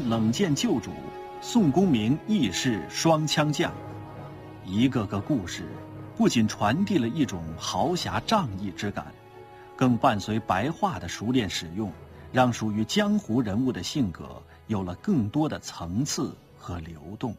冷箭救主，宋公明义士双枪将，一个个故事不仅传递了一种豪侠仗义之感，更伴随白话的熟练使用，让属于江湖人物的性格有了更多的层次和流动。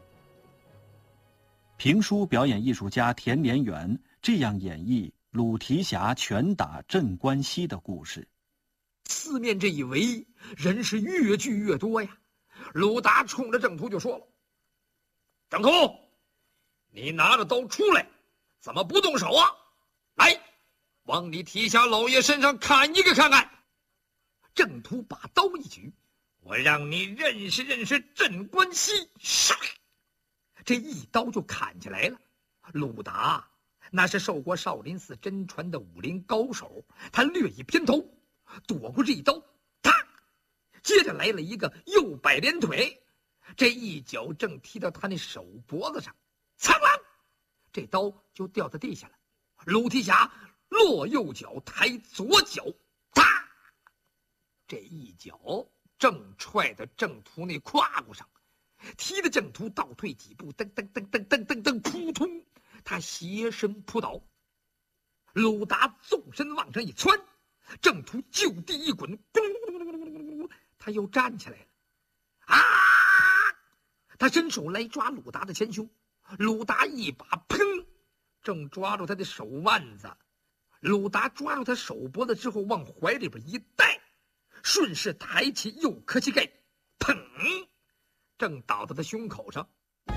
评书表演艺术家田连元这样演绎鲁提辖拳打镇关西的故事。 四面这一围，人是越聚越多呀。鲁达冲着郑屠就说了：“郑屠，你拿着刀出来，怎么不动手啊？来，往你提辖老爷身上砍一个看看。”郑屠把刀一举：“我让你认识认识镇关西！”唰，这一刀就砍下来了。鲁达那是受过少林寺真传的武林高手，他略一偏头，躲过这一刀，啪！接着来了一个右摆连腿，这一脚正踢到他那手脖子上，苍啷，这刀就掉在地下了。鲁提辖落右脚抬左脚，啪！这一脚正踹到郑屠那胯骨上，踢得郑屠倒退几步，噔噔噔噔噔噔噔，扑通，他斜身扑倒。鲁达纵身往上一窜，郑屠就地一滚，咕噜噜噜噜噜噜，他又站起来了。啊！他伸手来抓鲁达的前胸，鲁达一把砰，正抓住他的手腕子。鲁达抓住他手脖子之后，往怀里边一带，顺势抬起右磕膝盖，砰，正倒在他胸口上。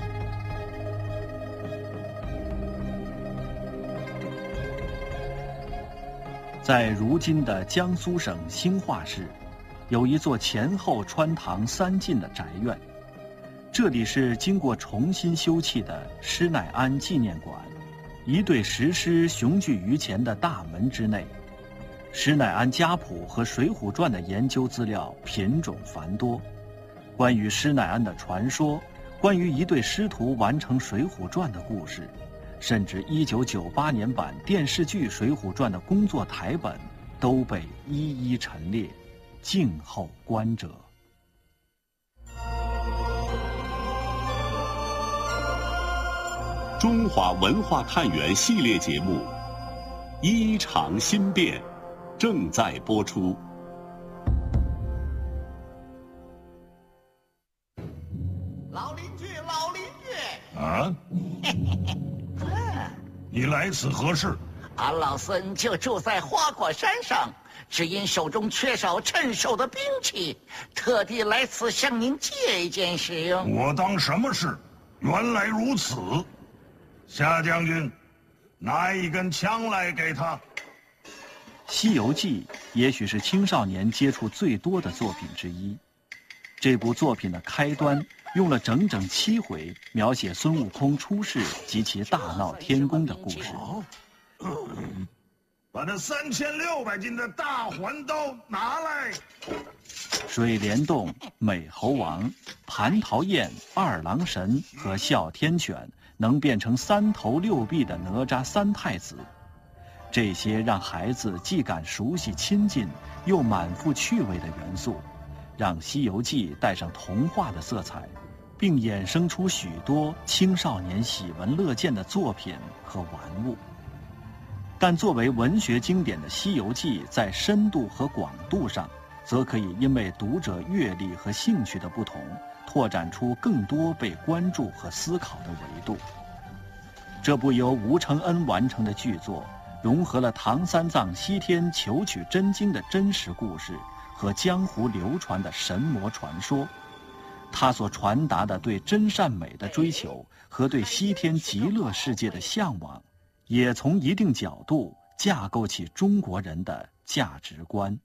在如今的江苏省兴化市，有一座前后穿堂三进的宅院，这里是经过重新修葺的施耐庵纪念馆，一对石狮雄踞于前的大门之内。施耐庵家谱和《水浒传》的研究资料品种繁多，关于施耐庵的传说，关于一对师徒完成《水浒传》的故事，甚至1998年版电视剧《水浒传》的工作台本都被一一陈列，静候观者。 中华文化探源系列节目《衣裳新变》正在播出。 老邻居，老邻居啊！你来此何事？ 俺老孙就住在花果山上，只因手中缺少趁手的兵器，特地来此向您借一件使用。 我当什么事？原来如此。夏将军，拿一根枪来给他。 《西游记》也许是青少年接触最多的作品之一。这部作品的开端用了整整7回描写孙悟空出世及其大闹天宫的故事。 把那3600斤的大环刀拿来。 水帘洞、美猴王、蟠桃宴、二郎神和哮天犬能变成3头6臂的哪吒3太子，这些让孩子既感熟悉亲近，又满腹趣味的元素，让《西游记》带上童话的色彩，并衍生出许多青少年喜闻乐见的作品和玩物。但作为文学经典的《西游记》在深度和广度上，则可以因为读者阅历和兴趣的不同，拓展出更多被关注和思考的维度。这部由吴承恩完成的剧作，融合了唐三藏西天求取真经的真实故事和江湖流传的神魔传说。它所传达的对真善美的追求和对西天极乐世界的向往，也从一定角度架构起中国人的价值观。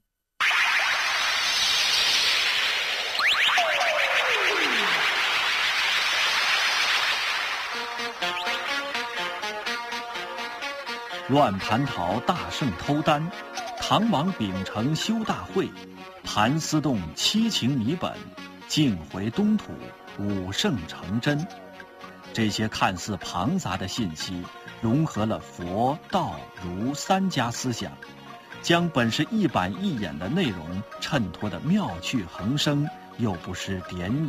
乱蟠桃大圣偷丹，唐王秉承修大会，盘丝洞七情谜本，径回东土，武圣成真。这些看似庞杂的信息，融合了佛、道、儒3家思想，将本是一板一眼的内容衬托得妙趣横生，又不失典